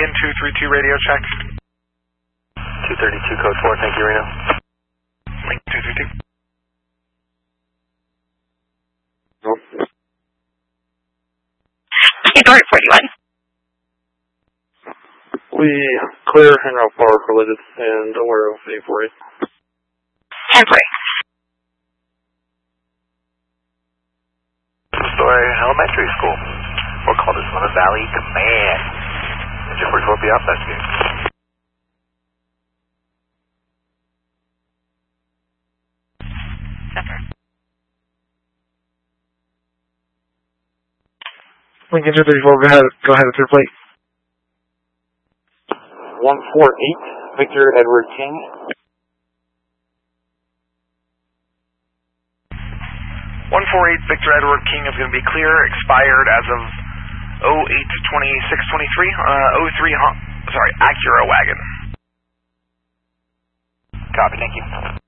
Lincoln 232 radio check. 232 code 4, thank you, Reno. Lincoln 232. Nope. Guard 41. We clear en route power related and aware of 848. 10-4. Story Elementary School. We'll call this one a Valley Command. Engine 44 be out, investigate. Lincoln 234, go ahead with your plate. 148, Victor Edward King. 148 Victor Edward King is going to be clear, expired as of 08-26-23, Acura wagon. Copy, thank you.